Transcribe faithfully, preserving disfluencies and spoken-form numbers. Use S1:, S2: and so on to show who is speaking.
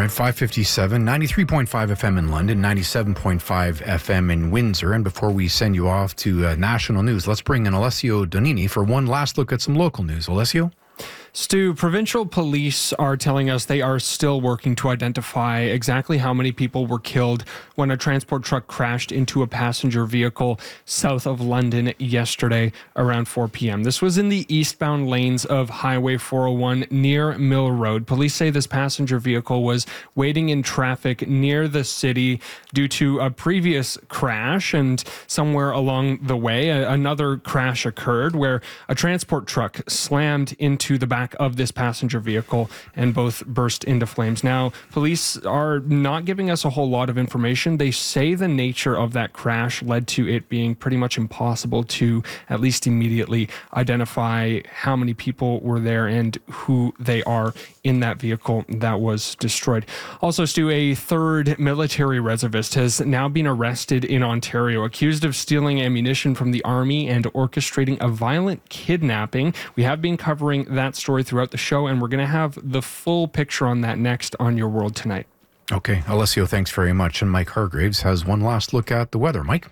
S1: right, five fifty-seven, ninety-three point five F M in London, ninety-seven point five F M in Windsor. And before we send you off to uh, national news, let's bring in Alessio Donini for one last look at some local news. Alessio?
S2: Stu, provincial police are telling us they are still working to identify exactly how many people were killed when a transport truck crashed into a passenger vehicle south of London yesterday around four p.m. This was in the eastbound lanes of Highway four oh one near Mill Road. Police say this passenger vehicle was waiting in traffic near the city due to a previous crash, and somewhere along the way, a- another crash occurred where a transport truck slammed into the back of this passenger vehicle and both burst into flames. Now, police are not giving us a whole lot of information. They say the nature of that crash led to it being pretty much impossible to, at least immediately, identify how many people were there and who they are in that vehicle that was destroyed. Also, Stu, a third military reservist has now been arrested in Ontario, accused of stealing ammunition from the army and orchestrating a violent kidnapping. We have been covering that story throughout the show, and we're going to have the full picture on that next on Your World Tonight.
S1: Okay, Alessio, thanks very much. And Mike Hargraves has one last look at the weather. Mike?